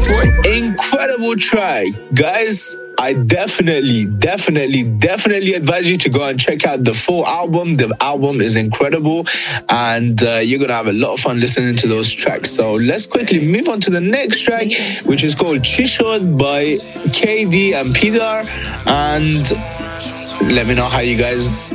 Incredible track, guys. I definitely advise you to go and check out the full album. The album is incredible, and you're gonna have a lot of fun listening to those tracks. So let's quickly move on to the next track, which is called Chishod by KD and Pidar. And let me know how you guys